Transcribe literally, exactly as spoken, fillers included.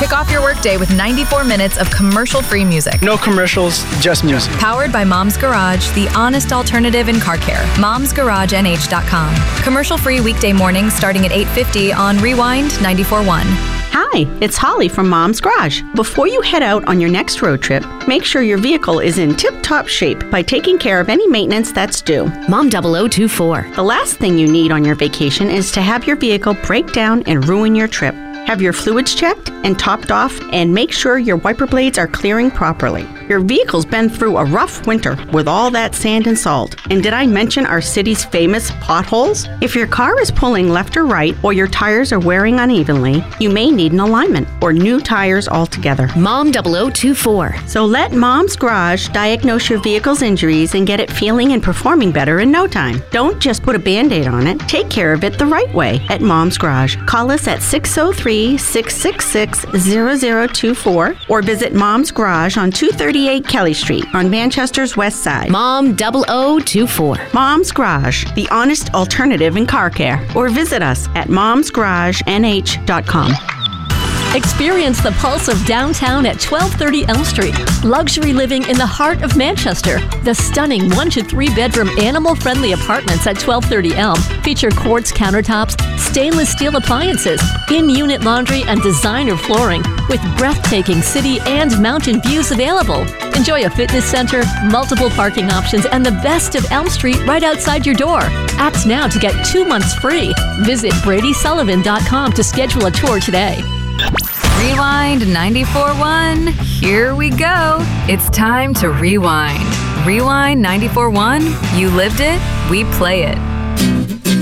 Kick off your workday with ninety-four minutes of commercial-free music. No commercials, just music. Powered by Mom's Garage, the honest alternative in car care. moms garage n h dot com. Commercial-free weekday mornings starting at eight fifty on Rewind ninety-four point one. Hi, it's Holly from Mom's Garage. Before you head out on your next road trip, make sure your vehicle is in tip-top shape by taking care of any maintenance that's due. Mom double oh two four. The last thing you need on your vacation is to have your vehicle break down and ruin your trip. Have your fluids checked and topped off, and make sure your wiper blades are clearing properly. Your vehicle's been through a rough winter with all that sand and salt. And did I mention our city's famous potholes? If your car is pulling left or right, or your tires are wearing unevenly, you may need an alignment or new tires altogether. Mom double oh two four. So let Mom's Garage diagnose your vehicle's injuries and get it feeling and performing better in no time. Don't just put a Band-Aid on it. Take care of it the right way at Mom's Garage. Call us at six oh three, six six six, zero zero two four or visit Mom's Garage on two thirty-eight Kelly Street on Manchester's west side. Mom double oh two four. Mom's Garage, the honest alternative in car care. Or visit us at moms garage n h dot com. Experience the pulse of downtown at twelve thirty Elm Street. Luxury living in the heart of Manchester. The stunning one to three bedroom animal-friendly apartments at twelve thirty Elm feature quartz countertops, stainless steel appliances, in-unit laundry, and designer flooring with breathtaking city and mountain views available. Enjoy a fitness center, multiple parking options, and the best of Elm Street right outside your door. Act now to get two months free. Visit brady sullivan dot com to schedule a tour today. Rewind ninety-four point one. Here we go. It's time to rewind. Rewind ninety-four point one. You lived it, we play it.